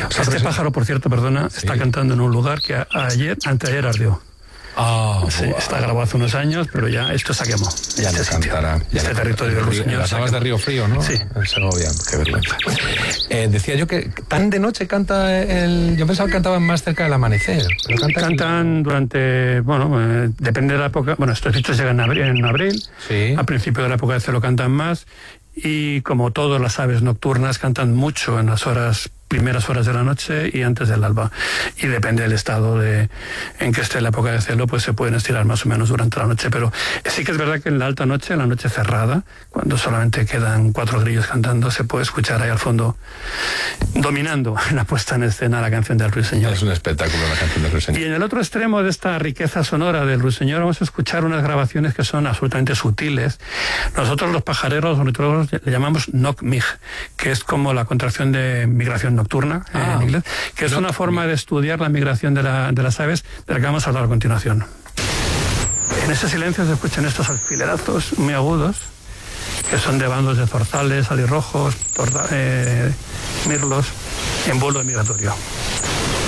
Este pájaro, por cierto, perdona, está cantando en un lugar que anteayer ardió. Sí, está grabado hace unos años, pero ya esto se quemó. Ya no cantará. Este territorio del Ruiseñor. Las aguas de Río Frío, ¿no? Sí. En Segovia, qué vergüenza. Decía yo que tan de noche canta yo pensaba que cantaban más cerca del amanecer. Pero cantan durante, depende de la época. Bueno, estos bichos llegan en abril. Sí. Al principio de la época de celo cantan más. Y como todas las aves nocturnas, cantan mucho en las primeras horas de la noche y antes del alba. Y depende del estado en que esté la época de celo, pues se pueden estirar más o menos durante la noche. Pero sí que es verdad que en la alta noche, en la noche cerrada, cuando solamente quedan 4 grillos cantando, se puede escuchar ahí al fondo, dominando la puesta en escena, la canción del Ruiseñor. Es un espectáculo la canción del Ruiseñor. Y en el otro extremo de esta riqueza sonora del Ruiseñor vamos a escuchar unas grabaciones que son absolutamente sutiles. Nosotros los pajareros, los ornitólogos, le llamamos Nok-Mig, que es como la contracción de migración nocturna en inglés, que es una forma de estudiar la migración de las aves de la que vamos a hablar a continuación. En ese silencio se escuchan estos alfilerazos muy agudos, que son de bandos de zorzales, alirrojos, mirlos, en vuelo migratorio.